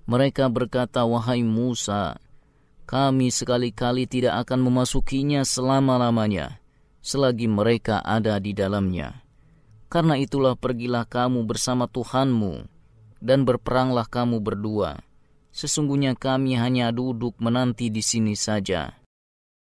Mereka berkata, "Wahai Musa, kami sekali-kali tidak akan memasukinya selama-lamanya, selagi mereka ada di dalamnya. Karena itulah pergilah kamu bersama Tuhanmu, dan berperanglah kamu berdua. Sesungguhnya kami hanya duduk menanti di sini saja."